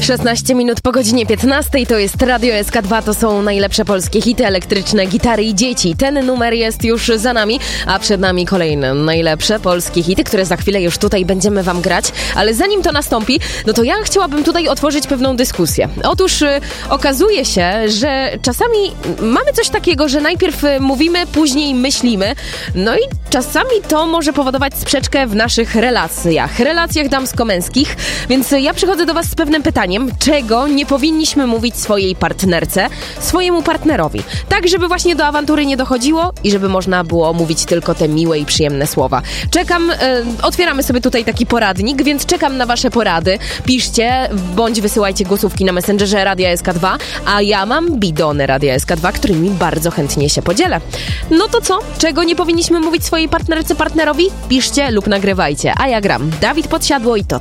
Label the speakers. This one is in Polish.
Speaker 1: 16 minut po godzinie 15 to jest Radio SK2, to są najlepsze polskie hity, elektryczne gitary i dzieci. Ten numer jest już za nami, a przed nami kolejne najlepsze polskie hity, które za chwilę już tutaj będziemy wam grać. Ale zanim to nastąpi, no to ja chciałabym tutaj otworzyć pewną dyskusję. Otóż okazuje się, że czasami mamy coś takiego, że najpierw mówimy, później myślimy. No i czasami to może powodować sprzeczkę w naszych relacjach damsko-męskich. Więc ja przychodzę do was z pewnym pytaniem, czego nie powinniśmy mówić swojej partnerce, swojemu partnerowi. Tak, żeby właśnie do awantury nie dochodziło i żeby można było mówić tylko te miłe i przyjemne słowa. Czekam, otwieramy sobie tutaj taki poradnik, więc czekam na wasze porady. Piszcie, bądź wysyłajcie głosówki na Messengerze Radia SK2, a ja mam bidony Radia SK2, którymi bardzo chętnie się podzielę. No to co? Czego nie powinniśmy mówić swojej partnerce, partnerowi? Piszcie lub nagrywajcie, a ja gram. Dawid Podsiadło i to